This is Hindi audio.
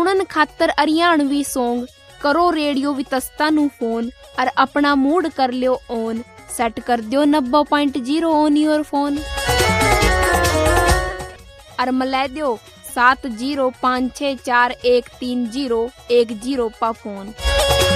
सुनन खातर हरियाणवी सॉन्ग करो रेडियो वितस्ता नु फोन और अपना मूड कर लियो ऑन। सेट कर दियो 90.0 ऑन योर फोन और मिला दियो 7056413010 पा फोन।